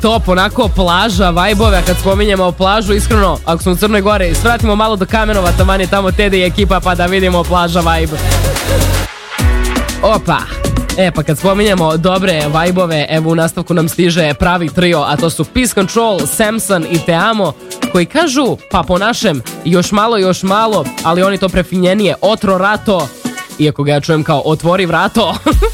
top, onako plaža, vajbove, kad spominjemo plažu, iskreno, ako smo u Crnoj Gori, svratimo malo do Kamenova, taman je tamo Tede i ekipa, pa da vidimo plaža vibe. Opa, pa kad spominjemo dobre vajbove, evo u nastavku nam stiže pravi trio, a to su Peace Control, Samson i Te Amo, koji kažu, pa po našem, još malo, ali oni to prefinjenije, otro rato, iako ga ja čujem kao otvori vrato.